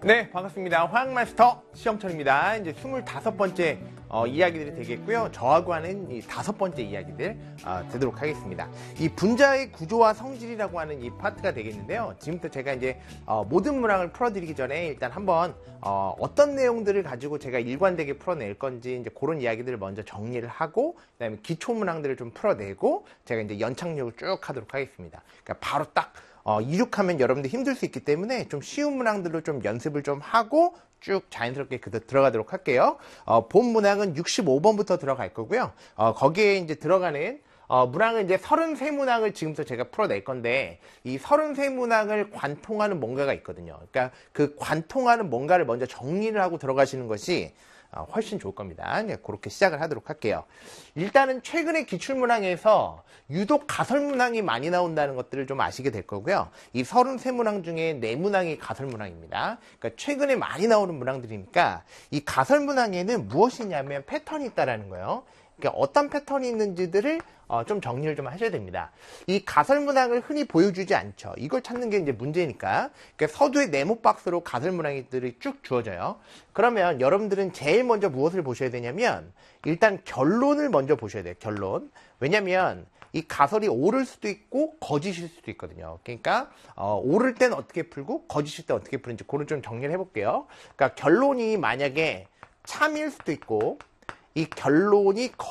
네, 반갑습니다. 화학마스터 시험철입니다. 이제 25번째 이야기들이 되겠고요. 저하고 하는 이 5번째 이야기들 되도록 하겠습니다. 이 분자의 구조와 성질이라고 하는 이 파트가 되겠는데요. 지금부터 제가 이제 모든 문항을 풀어드리기 전에 일단 한번 어떤 내용들을 가지고 제가 일관되게 풀어낼 건지 이제 그런 이야기들을 먼저 정리를 하고, 그다음에 기초 문항들을 좀 풀어내고 제가 이제 연착륙을 쭉 하도록 하겠습니다. 그러니까 바로 딱 이륙하면 여러분들 힘들 수 있기 때문에 좀 쉬운 문항들로 좀 연습을 좀 하고 쭉 자연스럽게 들어가도록 할게요. 본 문항은 65번부터 들어갈 거고요. 거기에 이제 들어가는 문항은 이제 33문항을 지금부터 제가 풀어낼 건데, 이 33문항을 관통하는 뭔가가 있거든요. 그러니까 그 관통하는 뭔가를 먼저 정리를 하고 들어가시는 것이 훨씬 좋을 겁니다. 그렇게 시작을 하도록 할게요. 일단은 최근에 기출문항에서 유독 가설문항이 많이 나온다는 것들을 좀 아시게 될 거고요. 이 33문항 중에 4문항이 가설문항입니다. 그러니까 최근에 많이 나오는 문항들이니까 이 가설문항에는 무엇이 있냐면 패턴이 있다라는 거예요. 그러니까 어떤 패턴이 있는지들을 좀 정리를 좀 하셔야 됩니다. 이 가설문항을 흔히 보여주지 않죠. 이걸 찾는 게 이제 문제니까. 그러니까 서두의 네모 박스로 가설문항들이 쭉 주어져요. 그러면 여러분들은 제일 먼저 무엇을 보셔야 되냐면, 일단 결론을 먼저 보셔야 돼요. 결론. 왜냐면 이 가설이 옳을 수도 있고 거짓일 수도 있거든요. 그러니까 옳을 땐 어떻게 풀고 거짓일 때 어떻게 푸는지 그걸 좀 정리를 해볼게요. 그러니까 결론이 만약에 참일 수도 있고, 이 결론이